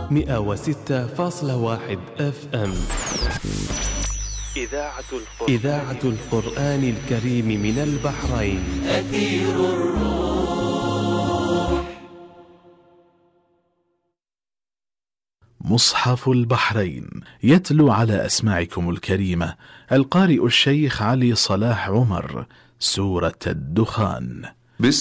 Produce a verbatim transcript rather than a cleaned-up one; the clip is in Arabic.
مئة وستة فاصلة واحد اف ام. إذاعة القرآن, إذاعة القرآن الكريم من البحرين. أثير الروح. مصحف البحرين يتلو على أسماعكم الكريمة القارئ الشيخ علي صلاح عمر سورة الدخان.